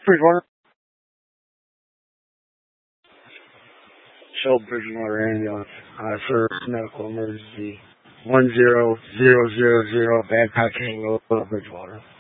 Bridgewater. Show Bridgewater ambulance. Sir, medical emergency. 10000 Badcock Road, Bridgewater.